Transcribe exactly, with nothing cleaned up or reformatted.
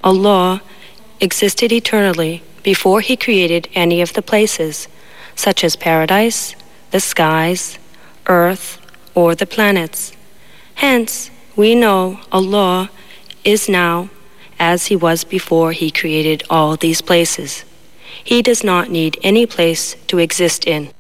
Allah existed eternally before He created any of the places, such as paradise, the skies, earth, or the planets. Hence, we know Allah is now as He was before He created all these places. He does not need any place to exist in.